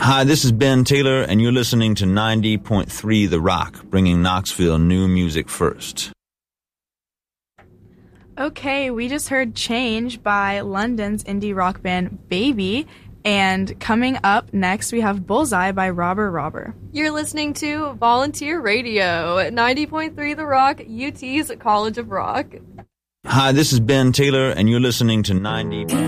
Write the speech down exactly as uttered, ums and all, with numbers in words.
Hi, this is Ben Taylor, and you're listening to ninety point three The Rock, bringing Knoxville new music first. Okay, we just heard Change by London's indie rock band Baby, and coming up next we have Bullseye by Robber Robber. You're listening to Volunteer Radio, ninety point three The Rock, U T's College of Rock. Hi, this is Ben Taylor, and you're listening to ninety...